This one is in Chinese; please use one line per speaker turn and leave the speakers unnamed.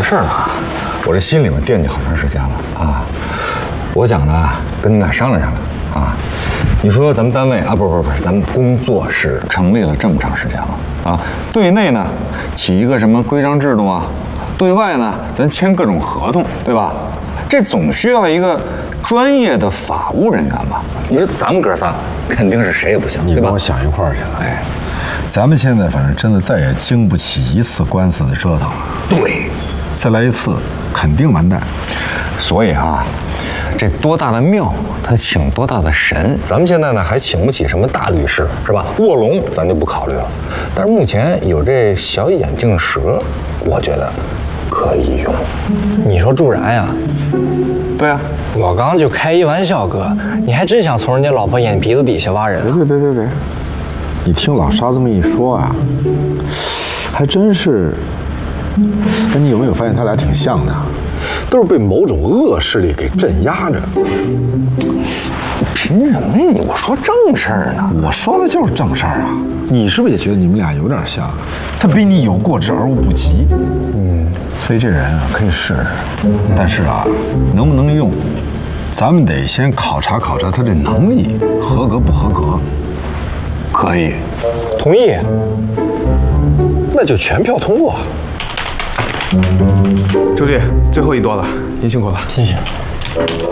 事儿了啊，我这心里面惦记好长时间了啊。我想呢，跟你们俩商量商量啊。你说咱们单位啊，不是，咱们工作室成立了这么长时间了啊，对内呢起一个什么规章制度啊，对外呢咱签各种合同，对吧？这总需要一个专业的法务人员吧？你说咱们哥仨肯定是谁也不行，对吧？
你跟我想一块儿去了。哎，咱们现在反正真的再也经不起一次官司的折腾了。
对，
再来一次肯定完蛋。
所以啊，这多大的庙，他请多大的神。咱们现在呢还请不起什么大律师，是吧？卧龙咱就不考虑了。但是目前有这小眼镜蛇，我觉得可以用。
你说助燃呀？
对啊，
我刚就开一玩笑，哥，你还真想从人家老婆眼皮子底下挖人啊？
别！你听老沙这么一说啊，还真是。哎，你有没有发现他俩挺像的？都是被某种恶势力给镇压着。
凭什么呀？我说正事儿呢。
我说的就是正事儿啊。你是不是也觉得你们俩有点像？他比你有过之而无不及。所以这人啊可以试试，但是啊，能不能用，咱们得先考察考察他这能力合格不合格。
可以，
同意。
那就全票通过。
周律，最后一多了，您辛苦了。
谢谢。